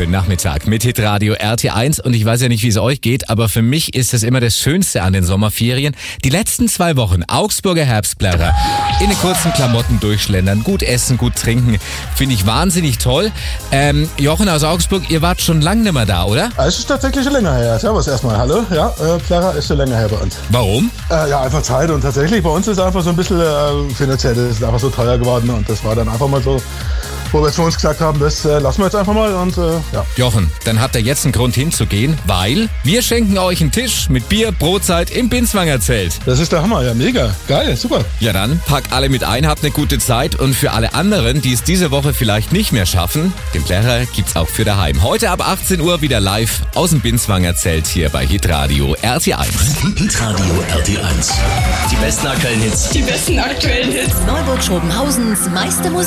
wunderschönen Nachmittag mit Hitradio RT1 und ich weiß ja nicht, wie es euch geht, aber für mich ist es immer das Schönste an den Sommerferien. Die letzten 2 Wochen Augsburger Herbstplärrer in den kurzen Klamotten durchschlendern, gut essen, gut trinken, finde ich wahnsinnig toll. Jochen aus Augsburg, ihr wart schon lange nicht mehr da, oder? Es ist tatsächlich schon länger her. Servus erstmal, hallo. Ja, Plärrer ist schon länger her bei uns. Warum? Ja, einfach Zeit und tatsächlich bei uns ist einfach so ein bisschen finanziell, das ist einfach so teuer geworden und das war dann einfach mal so, wo wir jetzt für uns gesagt haben, das lassen wir jetzt einfach mal und ja. Jochen, dann habt ihr jetzt einen Grund hinzugehen, weil wir schenken euch einen Tisch mit Bier, Brotzeit im Binswanger Zelt. Das ist der Hammer, ja mega, geil, super. Ja dann, packt alle mit ein, habt eine gute Zeit und für alle anderen, die es diese Woche vielleicht nicht mehr schaffen, den Plärrer gibt's auch für daheim. Heute ab 18 Uhr wieder live aus dem Binswanger Zelt hier bei Hitradio RT1. Hitradio RT1. Die besten aktuellen Hits. Die besten aktuellen Hits. Neuburg Schobenhausens meiste Musik.